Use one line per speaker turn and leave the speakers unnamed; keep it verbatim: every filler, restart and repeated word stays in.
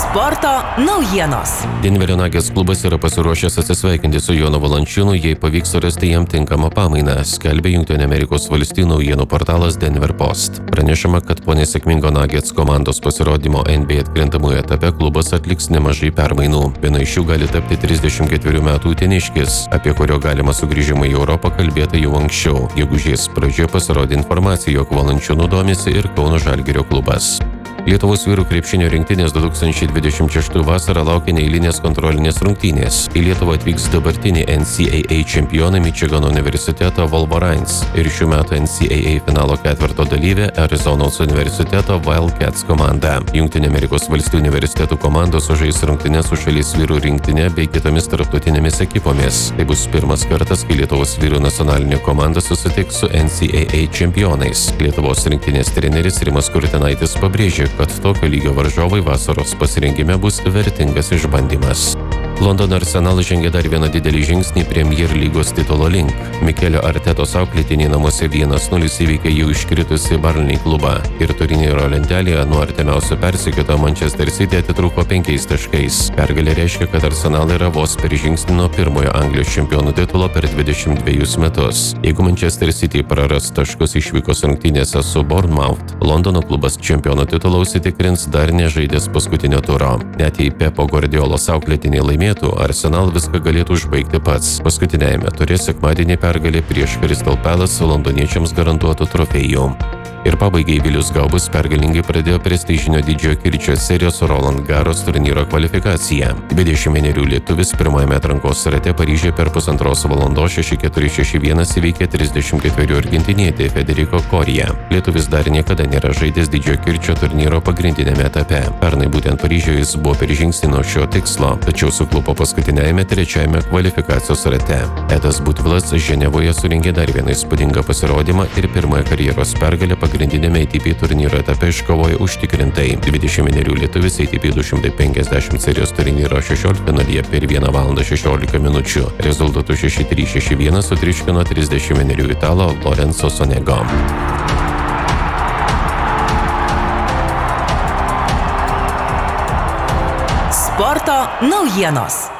Sporto naujienos.
Denverio Nuggets klubas yra pasiruošęs atsisveikinti su Jonu Valančiūnu, jei pavyks surasti jam tinkamą pamainą, skelbia Jungtinių Amerikos valstijų naujienų portalas Denver Post. Pranešama, kad po nesėkmingo Nuggets komandos pasirodymo N B A atkrintamųjų etape klubas atliks nemažai permainų. Viena iš jų gali tapti trisdešimt ketverių metų uteniškis, apie kurio galima sugrįžimą į Europą kalbėta jau anksčiau. Gegužės pradžioje pasirodė informacija, jog Valančiūnu domisi ir Kauno Žalgirio klubas. Lietuvos vyrų krepšinio rinktinės du tūkstančiai dvidešimt šeštųjų vasarą laukia neeilinės kontrolinės rungtynės. Į Lietuvą atvyks dabartiniai N C A A čempionai Mičigano universiteto Wolverines ir šių metų N C A A finalo ketverto dalyvė Arizonos universiteto Wildcats komanda. Jungtinių Amerikos valstijų universitetų komandos sužais rungtynes su šalies vyrų rinktinė bei kitomis tarptautinėmis ekipomis. Tai bus pirmas kartas, kai Lietuvos vyrų nacionalinė komanda susitiks su N C A A čempionais. Lietuvos rinktinės treneris Rimas Kurtinaitis pabrėžė, kad tokio lygio varžovai vasaros pasirinkime bus vertingas išbandymas. Londono Arsenalas žengė dar vieną didelį žingsnį Premier lygos titulo link. Mikelio Artetos auklėtiniai namuose vienas nulis įveikė jau iškritusi Burnley klubą ir turnyro lentelėje nuo artimiausio persekioto Manchester City atitrūko penkiais taškais. Pergalė reiškia, kad Arsenal yra vos per žingsnį nuo pirmojo Anglijos čempionų titulo per dvidešimt dvejus metus. Jeigu Manchester City praras taškus išvykos rungtynėse su Bournemouth, Londono klubas čempionų titulą užsitikrins dar nežaidęs paskutinio turo. Net jei Pepo Guardiolos auklėtiniai laimėtų, Arsenal viską galėtų užbaigti pats. Paskutiniajame ture sekmadienį pergalė prieš Crystal Palace londoniečiams garantuotų trofėjų. Ir pabaigai Vilius Gaubus pergalingai pradėjo prestižinio didžiojo kirčio serijos Roland Garros turnyro kvalifikaciją. dvidešimt vienerių lietuvis pirmajame atrankos rate Paryžiuje per pusantros valandos šeši keturi šeši vienas įveikė trisdešimt ketverių argentinietį Federico Coria. Lietuvis dar niekada nėra žaidęs didžiojo kirčio turnyro pagrindinėme etape. Pernai būtent Paryžiuje jis buvo per žingsnį nuo šio tikslo, tačiau suklupo paskutiniajame trečiajame kvalifikacijos rate. Edas Butvilas Ženevoje surengė dar vieną įspūdingą pasirodymą ir pirmąją karjeros pergalę pagrindinėme A T P turnyro etape iškovojo užtikrintai. dvidešimt vienerių lietuvis A T P du šimtai penkiasdešimt serijos turnyro šešioliktfinalyje per vieną valandą šešiolika minučių. Rezultatu šeši trys šeši vienas sutriuškino trisdešimt vienerių italo Lorenzo Sonego.
Sporto naujienos.